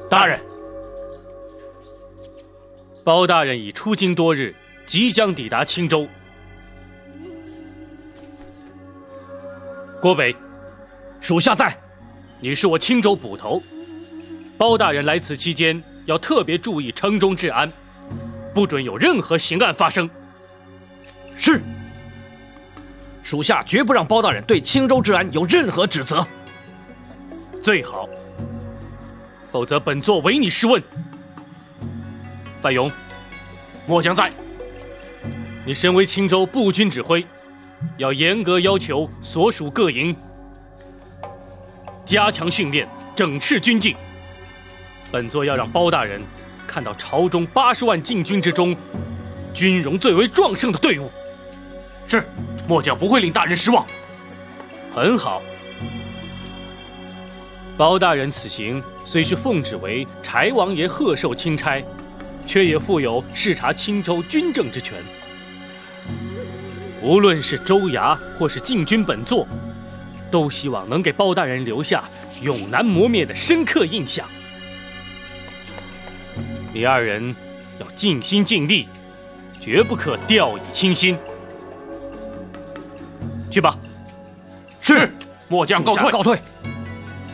大人， 包大人已出京多日，即将抵达青州。郭北， 属下在。 你是我青州捕头，包大人来此期间要特别注意城中治安，不准有任何刑案发生。 是。属下绝不让包大人对青州治安有任何指责。 最好，否则本座唯你是问。范勇， 末将在。 你身为青州步军指挥，要严格要求所属各营加强训练，整饬军纪。本座要让包大人看到朝中80万禁军之中，军容最为壮盛的队伍。 是，末将不会令大人失望。 很好。包大人此行虽是奉旨为柴王爷贺寿钦差，却也负有视察青州军政之权。无论是州衙或是禁军本座，都希望能给包大人留下永难磨灭的深刻印象。你二人要尽心尽力，绝不可掉以轻心。去吧。 是，末将告退。 告退。